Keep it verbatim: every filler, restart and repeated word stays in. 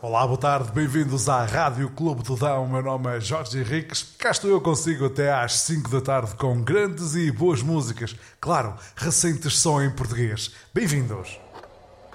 Olá, boa tarde, bem-vindos à Rádio Clube do Dão. O meu nome é Jorge Henriques. Cá estou eu consigo até às cinco da tarde com grandes e boas músicas. Claro, recentes só em português. Bem-vindos!